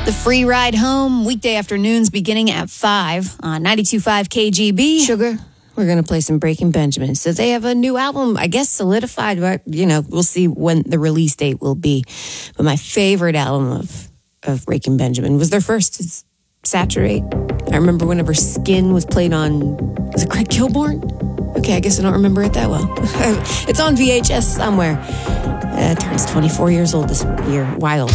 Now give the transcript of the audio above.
The free ride home, weekday afternoons beginning at 5 on 92.5 KGB. Sugar, we're going to play some Breaking Benjamin. So they have a new album, I guess, solidified, but, we'll see when the release date will be. But my favorite album of Breaking Benjamin was their first, it's Saturate. I remember whenever Skin was played on, was it Craig Kilborn? Okay, I guess I don't remember it that well. It's on VHS somewhere. It turns 24 years old this year. Wild.